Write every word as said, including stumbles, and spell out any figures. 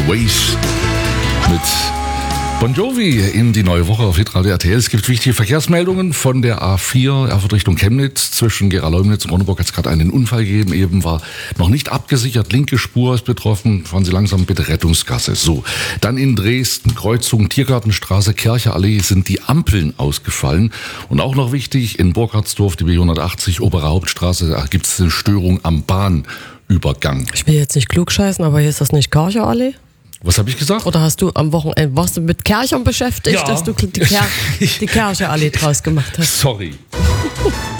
Ways mit Bon Jovi in die neue Woche auf Hitradio R T L. Es gibt wichtige Verkehrsmeldungen von der A vier Erfurt Richtung Chemnitz. Zwischen Gera-Leumnitz und Ronneburg hat es gerade einen Unfall gegeben. Eben war noch nicht abgesichert. Linke Spur ist betroffen. Fahren Sie langsam, bitte Rettungsgasse. So, dann in Dresden. Kreuzung Tiergartenstraße, Kercherallee sind die Ampeln ausgefallen. Und auch noch wichtig, in Burkhardsdorf, die B hundertachtzig, Obere Hauptstraße, da gibt es eine Störung am Bahnübergang. Ich will jetzt nicht klugscheißen, aber hier ist das nicht Kercherallee? Was habe ich gesagt? Oder hast du am Wochenende, warst du mit Kerchern beschäftigt, Ja. dass du die, Ker- die Kercherallee draus gemacht hast? Sorry.